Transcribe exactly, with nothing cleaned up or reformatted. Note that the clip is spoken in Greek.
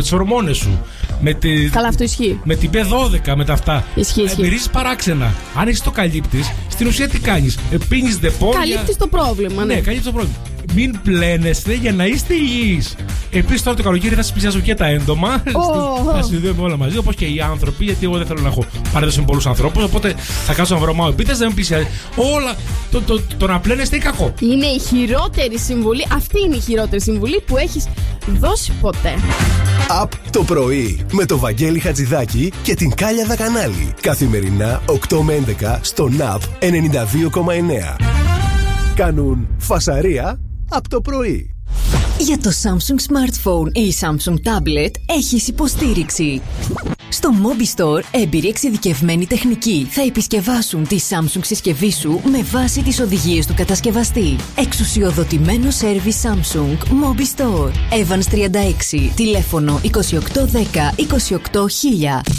με τις ορμόνες σου. Με τη, Καλά, αυτό ισχύει. Με την μπι δώδεκα, με τα αυτά. Ισχύει. Ε, μυρίζεις παράξενα. Αν έχεις το καλύπτεις, στην ουσία τι κάνεις? Ε, πίνεις δεπόλια. Καλύπτεις το πρόβλημα, ναι. Ναι, καλύπτεις το πρόβλημα. Μην πλένεστε για να είστε υγιείς. Επίσης τώρα το καλοκαίρι θα σας πλησιάζω και τα έντομα. Oh. Θα συνδέουμε όλα μαζί, όπως και οι άνθρωποι, γιατί εγώ δεν θέλω να έχω παρέδωση με πολλούς ανθρώπους. Οπότε θα κάτσω να βρωμάω επίτες, δεν με πλησιάζει. Όλα. Το, το, το, το να πλένεστε είναι κακό. Είναι η χειρότερη συμβουλή. Αυτή είναι η χειρότερη συμβουλή που έχεις δώσει ποτέ. Απ' το πρωί με το Βαγγέλη Χατζηδάκη και την Κάλια Δακανάλη. Καθημερινά οκτώ με έντεκα στο ναπ ενενήντα δύο κόμμα εννέα. Κάνουν φασαρία απ' το πρωί. Για το Samsung Smartphone ή Samsung Tablet έχεις υποστήριξη. Στο Mobi Store, έμπειροι εξειδικευμένοι τεχνικοί θα επισκευάσουν τη Samsung συσκευή σου με βάση τις οδηγίες του κατασκευαστή. Εξουσιοδοτημένο σέρβις Samsung Mobi Store. Evans τριάντα έξι, τηλέφωνο είκοσι οκτώ δέκα είκοσι οκτώ χίλια.